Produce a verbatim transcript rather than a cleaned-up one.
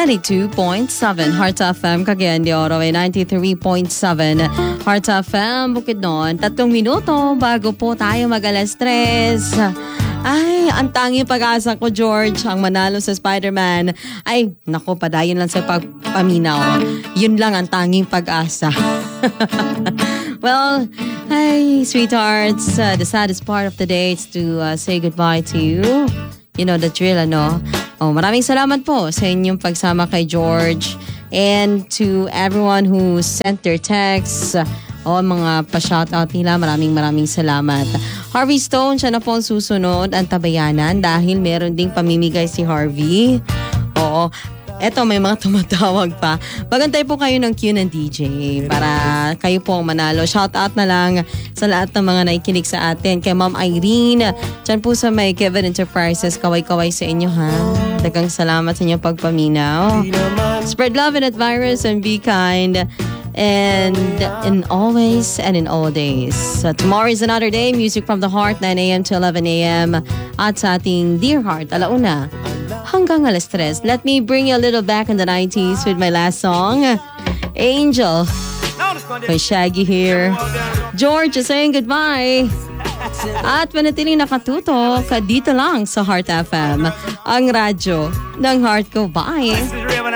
ninety-two point seven Heart F M, Cagayan de Oro ay ninety-three point seven Heart F M, Bukidnon. Tatlong minuto bago po tayo mag-alas tres. Ay, ang tanging pag-asa ko, George, ang manalo sa Spider-Man. Ay, naku, padayon lang sa pagpaminaw. Yun lang ang tanging pag-asa. Well, ay, sweethearts, uh, the saddest part of the day is to uh, say goodbye to you. You know the drill, ano? Oh, maraming salamat po sa inyong pagsama kay George, and to everyone who sent their texts. O, mga pa-shoutout nila, maraming maraming salamat. Harvey Stone, siya na po ang susunod, ang tabayanan, dahil meron ding pamimigay si Harvey. Oo. Eto, may mga tumatawag pa. Bagantay po kayo ng queue ng D J para kayo po ang manalo. Shoutout na lang sa lahat ng mga nakikinig sa atin. Kay Ma'am Irene, dyan po sa may Kevin Enterprises, kaway-kaway sa inyo, ha? Dagang salamat sa inyong pagpaminaw. Spread love and at virus and be kind. And in always and in all days. So tomorrow is another day. Music from the heart, nine a.m. to eleven a.m. At sa ating Dear Heart, alauna hanggang alas tres. Let me bring you a little back in the nineties with my last song, Angel, by Shaggy here. George is saying goodbye. At manatiling nakatutok dito lang sa Heart F M, ang radyo ng heart ko. Bye!